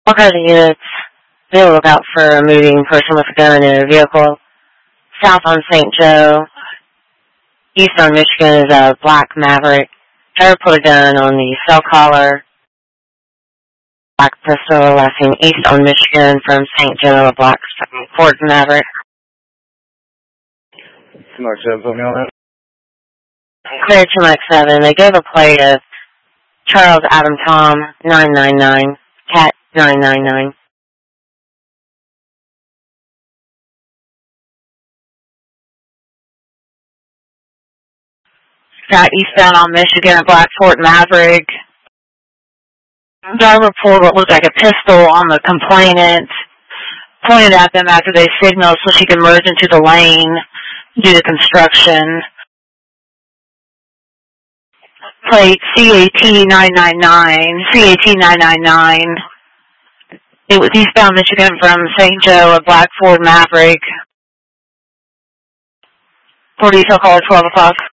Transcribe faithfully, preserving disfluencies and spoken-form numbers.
Okay, the units, be on the lookout for a moving person with a gun in a vehicle. South on Saint Joe. East on Michigan is a black Maverick. Driver put a gun on the cell collar. Black pistol, last seen east on Michigan from Saint Joe, a black Ford Maverick. two Mark seven, put me on that. Clear two Mark seven. They gave a plate of Charles Adam Tom nine nine nine, Cat nine nine nine. Got eastbound on Michigan, a black Ford Maverick. Driver pulled what looked like a pistol on the complainant, pointed at them after they signaled so she could merge into the lane due to construction. Plate C A T nine nine nine, C A T nine nine nine. It was eastbound Michigan from Saint Joe, a black Ford Maverick. For detail call at twelve o'clock.